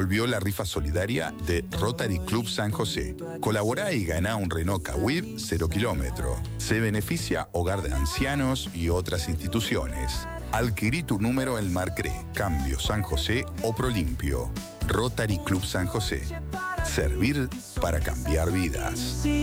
volvió la rifa solidaria de Rotary Club San José. Colaborá y ganá un Renault Kwid 0 kilómetro. Se beneficia Hogar de Ancianos y otras instituciones. Adquirí tu número en Marcré, Cambio San José o Prolimpio. Rotary Club San José. Servir para cambiar vidas.